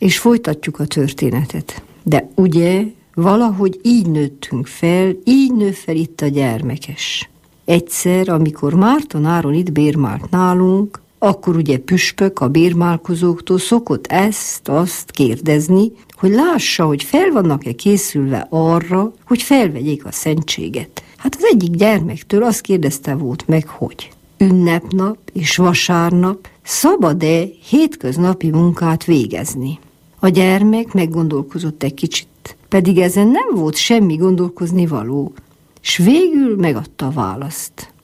és folytatjuk a történetet. De ugye valahogy így nőttünk fel, így nő fel itt a gyermekes. Egyszer, amikor Márton Áron itt bérmált nálunk, akkor ugye püspök a bérmálkozóktól szokott ezt-azt kérdezni, hogy lássa, hogy fel vannak-e készülve arra, hogy felvegyék a szentséget. Hát az egyik gyermektől azt kérdezte volt meg, hogy ünnepnap és vasárnap szabad-e hétköznapi munkát végezni? A gyermek meggondolkozott egy kicsit, pedig ezen nem volt semmi gondolkozni való, s végül megadta a választ.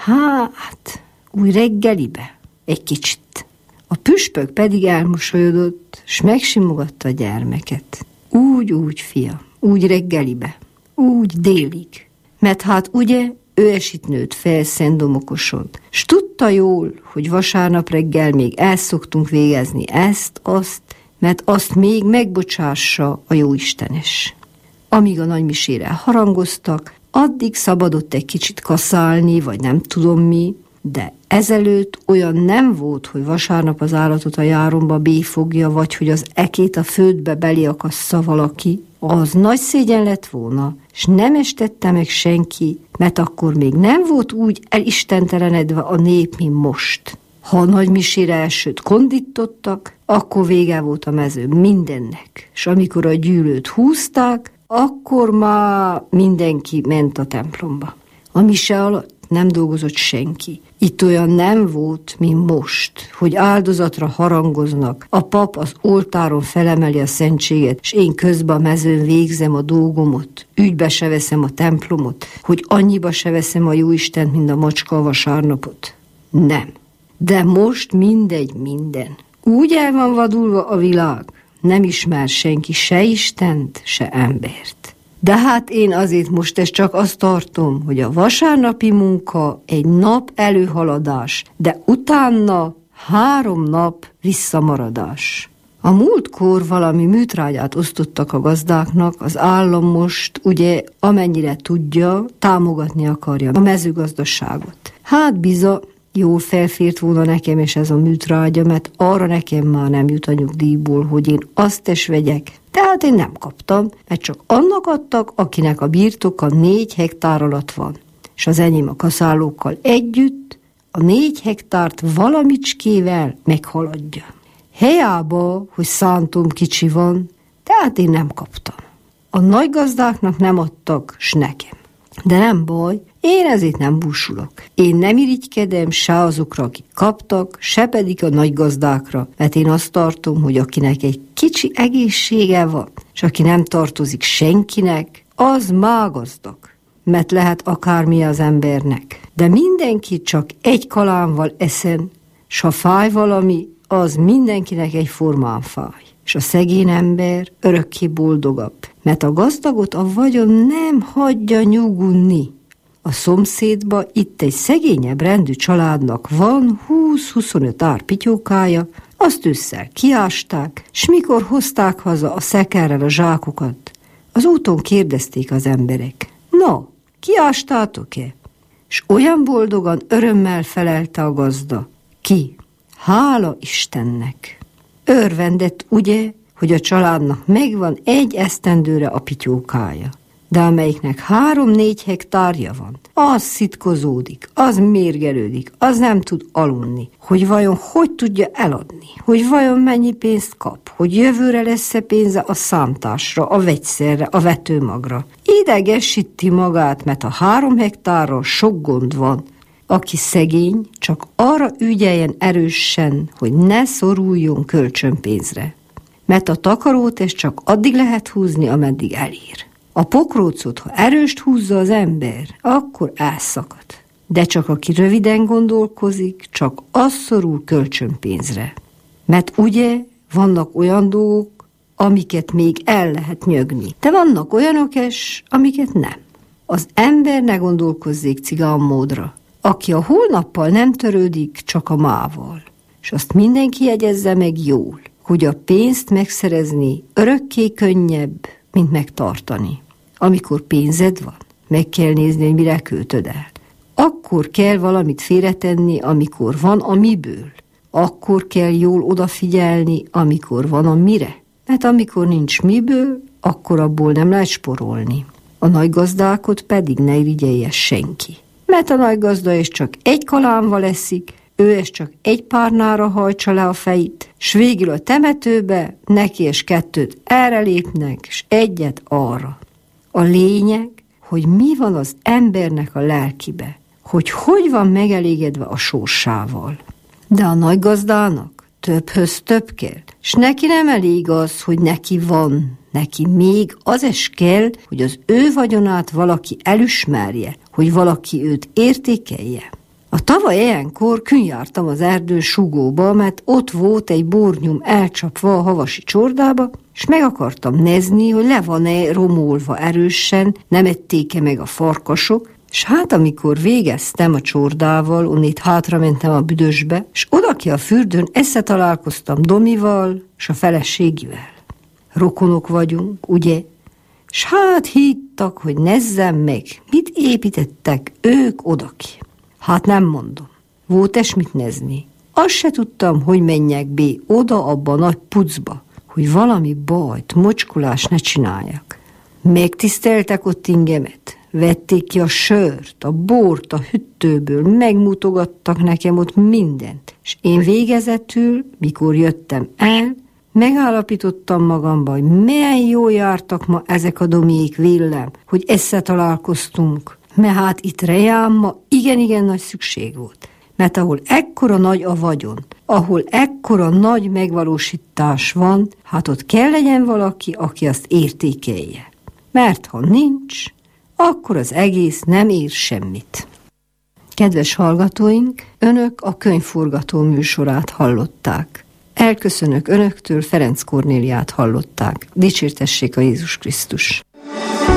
Hát, új reggelibe, egy kicsit. A püspök pedig elmosolyodott, s megsimogatta a gyermeket. Úgy, fiam, úgy reggelibe, úgy délig. Mert hát ugye ő esit nőtt fel Szentdomokoson, s tudta jól, hogy vasárnap reggel még el szoktunk végezni ezt-azt, mert azt még megbocsássa a jóistenes. Amíg a nagymisére harangoztak, addig szabadott egy kicsit kaszálni, vagy nem tudom mi, de ezelőtt olyan nem volt, hogy vasárnap az állatot a járomba béfogja, vagy hogy az ekét a földbe beliakassza valaki. Az nagy szégyen lett volna, s nem estette meg senki, mert akkor még nem volt úgy elistentelenedve a nép, mint most. Ha a nagymisére elsőt kondítottak, akkor vége volt a mezőn mindennek, s amikor a gyűlőt húzták, akkor már mindenki ment a templomba. A mise alatt nem dolgozott senki. Itt olyan nem volt, mint most, hogy áldozatra harangoznak, a pap az oltáron felemeli a szentséget, és én közben a mezőn végzem a dolgomot, ügybe se veszem a templomot, hogy annyiba se veszem a jóistent, mint a macska a vasárnapot. Nem. De most mindegy minden. Úgy el van vadulva a világ, nem ismer senki se Istent, se embert. De hát én azért most ezt csak azt tartom, hogy a vasárnapi munka egy nap előhaladás, de utána 3 nap visszamaradás. A múltkor valami műtrágyát osztottak a gazdáknak, az állam most ugye amennyire tudja, támogatni akarja a mezőgazdaságot. Hát biza, jól felfért volna nekem és ez a műtrágya, mert arra nekem már nem jut a nyugdíjból, hogy én azt is vegyek. Tehát én nem kaptam, mert csak annak adtak, akinek a birtoka 4 hektár alatt van. És az enyém a kaszálókkal együtt a 4 hektárt valamicskével meghaladja. Helyába, hogy szántom kicsi van, tehát én nem kaptam. A nagy gazdáknak nem adtak, s nekem. De nem baj, én ezért nem búsulok. Én nem irigykedem se azokra, akik kaptak, se pedig a nagy gazdákra, mert én azt tartom, hogy akinek egy kicsi egészsége van, és aki nem tartozik senkinek, az már gazdag. Mert lehet akármi az embernek. De mindenki csak egy kalánval eszen, s ha fáj valami, az mindenkinek egyformán fáj. És a szegény ember örökké boldogabb, mert a gazdagot a vagyon nem hagyja nyugunni. A szomszédba itt egy szegényebb rendű családnak van 20-25 ár pityókája, azt ősszel kiásták, s mikor hozták haza a szekerrel a zsákokat, az úton kérdezték az emberek, na, kiástátok-e? S olyan boldogan örömmel felelte a gazda, ki? Hála Istennek! Örvendett, ugye, hogy a családnak megvan 1 esztendőre a pityókája, de amelyiknek 3-4 hektárja van, az szitkozódik, az mérgelődik, az nem tud aludni, hogy vajon hogy tudja eladni, hogy vajon mennyi pénzt kap, hogy jövőre lesz-e pénze a számtásra, a vegyszerre, a vetőmagra. Idegesíti magát, mert a 3 hektárral sok gond van. Aki szegény, csak arra ügyeljen erősen, hogy ne szoruljon kölcsönpénzre. Mert a takarót ezt csak addig lehet húzni, ameddig elér. A pokrócot, ha erőst húzza az ember, akkor elszakad. De csak aki röviden gondolkozik, csak az szorul kölcsönpénzre. Mert ugye vannak olyan dolgok, amiket még el lehet nyögni. De vannak olyanok is, amiket nem. Az ember ne gondolkozzék cigánmódra. Aki a holnappal nem törődik, csak a mával. És azt mindenki jegyezze meg jól, hogy a pénzt megszerezni örökké könnyebb, mint megtartani. Amikor pénzed van, meg kell nézni, hogy mire költöd el. Akkor kell valamit félretenni, amikor van a miből. Akkor kell jól odafigyelni, amikor van a mire. mert amikor nincs miből, akkor abból nem lehet sporolni. A nagygazdálkot pedig ne irigyelje senki. Mert a nagygazda is csak egy kalánval eszik, ő is csak egy párnára hajtsa le a fejét, s végül a temetőbe neki és 2 erre lépnek, s 1 arra. A lényeg, hogy mi van az embernek a lelkibe, hogy van megelégedve a sorsával. De a nagygazdának többhöz több kell, s neki nem elég az, hogy neki van, neki még az is kell, hogy az ő vagyonát valaki elismerje, hogy valaki őt értékelje. A tavaly ilyenkor jártam az erdő sugóba, mert ott volt egy bornyum elcsapva a havasi csordába, és meg akartam nézni, hogy le van-e romolva erősen, nem ették-e meg a farkasok, és hát amikor végeztem a csordával, onnét hátramentem a büdösbe, és odaki a fürdőn összetalálkoztam Domival és a feleségivel. Rokonok vagyunk, ugye? S hát hittak, hogy nezzem meg, mit építettek ők odaki. Hát nem mondom, volt-es mit nezni. Azt se tudtam, hogy menjek be oda abba a nagy pucba, hogy valami bajt, mocskulást ne csináljak. Megtiszteltek ott ingemet, vették ki a sört, a bort a hüttőből, megmutogattak nekem ott mindent. És én végezetül, mikor jöttem el, megállapítottam magamba, hogy milyen jól jártak ma ezek a Domiék vélem, hogy összetalálkoztunk. Mert hát itt rejám ma igen nagy szükség volt. Mert ahol ekkora nagy a vagyon, ahol ekkora nagy megvalósítás van, hát ott kell legyen valaki, aki azt értékelje. Mert ha nincs, akkor az egész nem ér semmit. Kedves hallgatóink, önök a Könyvforgató műsorát hallották. Elköszönök önöktől, Ferenc Kornéliát hallották. Dicsértessék a Jézus Krisztus!